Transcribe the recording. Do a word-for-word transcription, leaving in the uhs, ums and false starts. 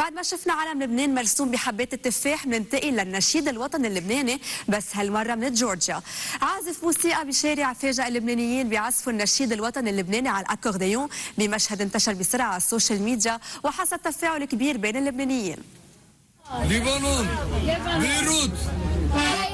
بعد ما شفنا علم لبنان مرسوم بحبات التفاح بننتقل للنشيد الوطني اللبناني بس هالمره من جورجيا. عازف موسيقى بشارع فاجأ اللبنانيين بعزفوا النشيد الوطني اللبناني على الاكورديون بمشهد انتشر بسرعه على السوشيال ميديا وحصل تفاعل كبير بين اللبنانيين. لبنان بيروت